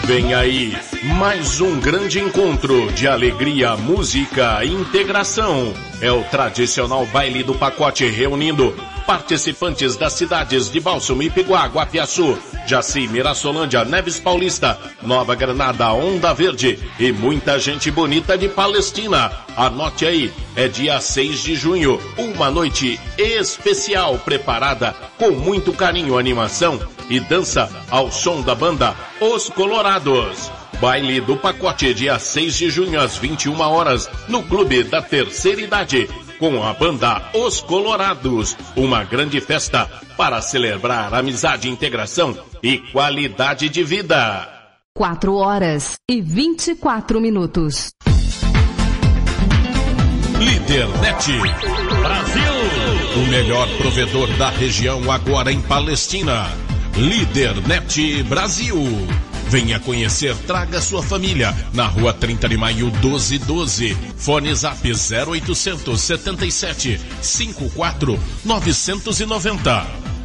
Vem aí, mais um grande encontro de alegria, música e integração. É o tradicional baile do pacote reunindo participantes das cidades de Bálsamo, Ipiguá, Guapiaçu, Jaci, Mirassolândia, Neves Paulista, Nova Granada, Onda Verde e muita gente bonita de Palestina. Anote aí, é dia 6 de junho, uma noite especial preparada com muito carinho, animação e dança ao som da banda Os Colorados. Baile do pacote, dia 6 de junho às 21 horas, no Clube da Terceira Idade, com a banda Os Colorados. Uma grande festa para celebrar amizade, integração e qualidade de vida. 4h24. Lídernet Brasil, o melhor provedor da região agora em Palestina. Lídernet Brasil. Venha conhecer, traga sua família. Na rua 30 de maio 1212. Fone Zap 0800 77 54 990.